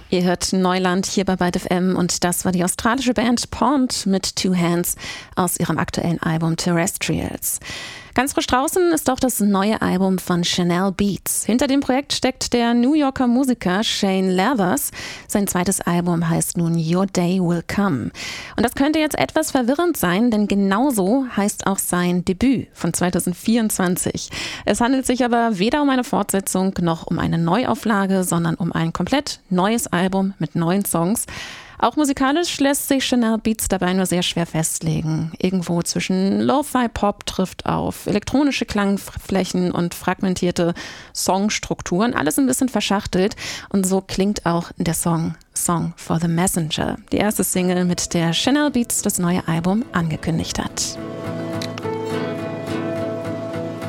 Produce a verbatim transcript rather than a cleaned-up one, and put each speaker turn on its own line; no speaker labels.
Ihr hört Neuland hier bei Byte F M und das war die australische Band Pond mit Two Hands aus ihrem aktuellen Album Terrestrials. Ganz frisch draußen ist auch das neue Album von Chanel Beats. Hinter dem Projekt steckt der New Yorker Musiker Shane Lathers. Sein zweites Album heißt nun Your Day Will Come. Und das könnte jetzt etwas verwirrend sein, denn genauso heißt auch sein Debüt von zwanzig vierundzwanzig. Es handelt sich aber weder um eine Fortsetzung noch um eine Neuauflage, sondern um ein komplett neues Album mit neuen Songs. Auch musikalisch lässt sich Chanel Beats dabei nur sehr schwer festlegen. Irgendwo zwischen Lo-Fi-Pop trifft auf elektronische Klangflächen und fragmentierte Songstrukturen. Alles ein bisschen verschachtelt. Und so klingt auch der Song Song for the Messenger. Die erste Single, mit der Chanel Beats das neue Album angekündigt hat.